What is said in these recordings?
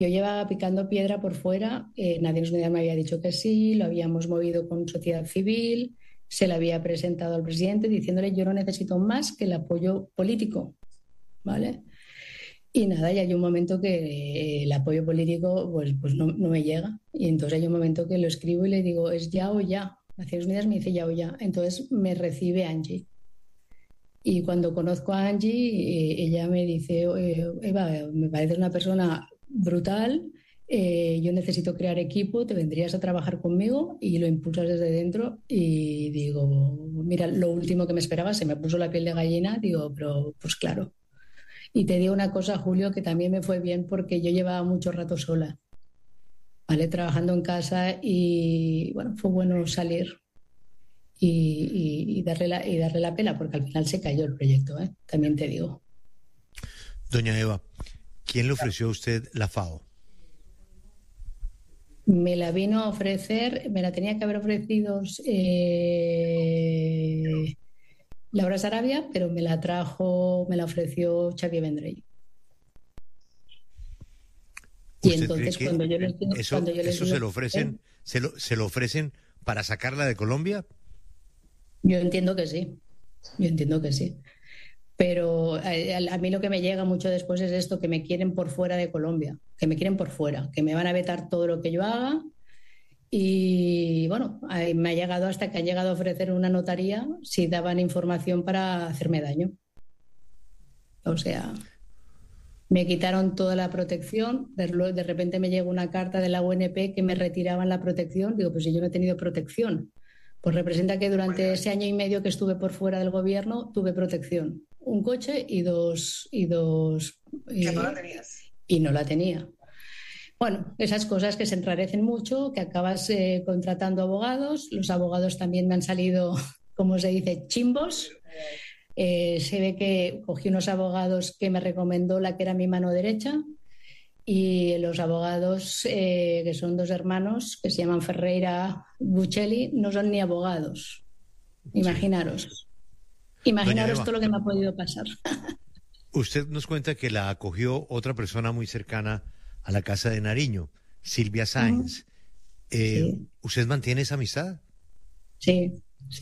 Yo llevaba picando piedra por fuera, Naciones Unidas me había dicho que sí, lo habíamos movido con sociedad civil, se le había presentado al presidente diciéndole yo no necesito más que el apoyo político, ¿vale? Y nada, y hay un momento que el apoyo político pues no me llega. Y entonces hay un momento que lo escribo y le digo, es ya o ya. Naciones Unidas me dice ya o ya. Entonces me recibe Angie. Y cuando conozco a Angie, ella me dice, Eva, me pareces una persona brutal, yo necesito crear equipo, te vendrías a trabajar conmigo y lo impulsas desde dentro. Y digo, mira, lo último que me esperaba, se me puso la piel de gallina, digo, pero pues claro. Y te digo una cosa, Julio, que también me fue bien porque yo llevaba mucho rato sola, ¿vale? Trabajando en casa y bueno, fue bueno salir y darle la pela porque al final se cayó el proyecto, ¿eh? También te digo. Doña Eva, ¿quién le ofreció a usted la FAO? Me la vino a ofrecer, me la tenía que haber ofrecido Laura Sarabia, pero me la ofreció Xavier Vendrell. Y entonces cuando yo les eso se lo ofrecen, se lo ofrecen para sacarla de Colombia? Yo entiendo que sí. Pero a mí lo que me llega mucho después es esto, que me quieren por fuera de Colombia, que me quieren por fuera, que me van a vetar todo lo que yo haga. Y bueno, me ha llegado hasta que han llegado a ofrecer una notaría si daban información para hacerme daño. O sea, me quitaron toda la protección, de repente me llegó una carta de la UNP que me retiraban la protección. Digo, pues si yo no he tenido protección, pues representa que durante ese año y medio que estuve por fuera del gobierno tuve protección. Un coche y dos... Que no la tenías. Y no la tenía. Bueno, esas cosas que se enrarecen mucho, que acabas contratando abogados. Los abogados también me han salido, como se dice, chimbos. Se ve que cogí unos abogados que me recomendó la que era mi mano derecha y los abogados, que son dos hermanos, que se llaman Ferreira Buccelli, no son ni abogados. Imaginaros. Imaginaros todo lo que me ha podido pasar. Usted nos cuenta que la acogió otra persona muy cercana a la casa de Nariño, Silvia Sáenz. Sí. ¿Usted mantiene esa amistad? Sí.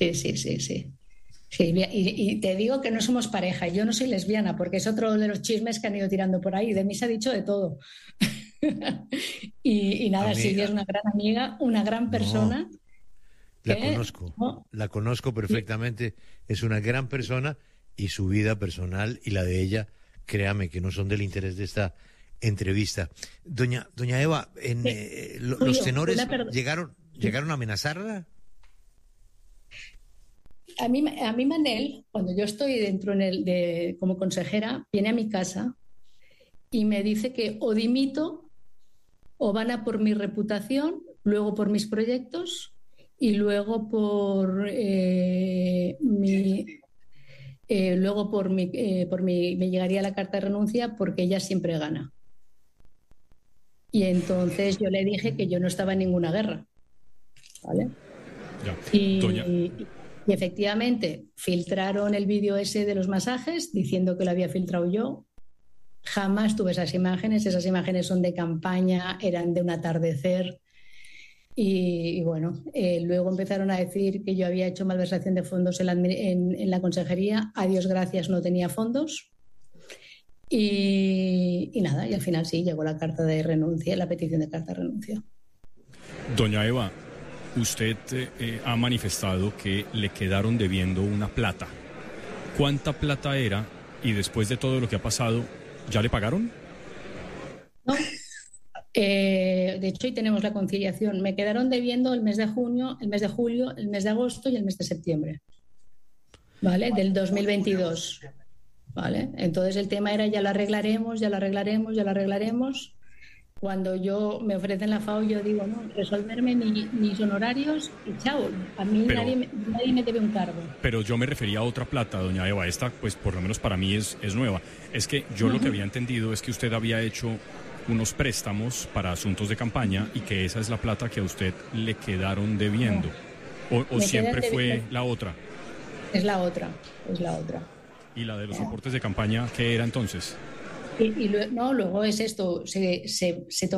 Y te digo que no somos pareja, yo no soy lesbiana, porque es otro de los chismes que han ido tirando por ahí. De mí se ha dicho de todo. y nada, Silvia es una gran amiga, una gran persona. La conozco perfectamente, es una gran persona y su vida personal y la de ella, créame que no son del interés de esta entrevista. Doña Eva, los tenores llegaron a amenazarla. A mí Manel, cuando yo estoy dentro como consejera, viene a mi casa y me dice que o dimito o van a por mi reputación, luego por mis proyectos y luego por me llegaría la carta de renuncia porque ella siempre gana. Y entonces yo le dije que yo no estaba en ninguna guerra, ¿vale? Y efectivamente filtraron el vídeo ese de los masajes diciendo que lo había filtrado yo. Jamás tuve esas imágenes son de campaña, eran de un atardecer. Y bueno, luego empezaron a decir que yo había hecho malversación de fondos en la consejería. A Dios gracias, no tenía fondos. Y nada, y al final sí, llegó la carta de renuncia, la petición de carta de renuncia. Doña Eva, usted ha manifestado que le quedaron debiendo una plata. ¿Cuánta plata era? Y después de todo lo que ha pasado, ¿ya le pagaron? No. De hecho, hoy tenemos la conciliación. Me quedaron debiendo el mes de junio, el mes de julio, el mes de agosto y el mes de septiembre, ¿vale? Del 2022, ¿vale? Entonces el tema era ya lo arreglaremos. Cuando yo me ofrecen la FAO, yo digo, no, resolverme mis honorarios y chao. A mí nadie me debe un cargo. Pero yo me refería a otra plata, doña Eva. Esta, pues por lo menos para mí es nueva. Es que yo lo que había entendido es que usted había hecho unos préstamos para asuntos de campaña y que esa es la plata que a usted le quedaron debiendo. ¿O siempre fue la otra? Es la otra. ¿Y la de los soportes de campaña qué era entonces? No, luego es esto, se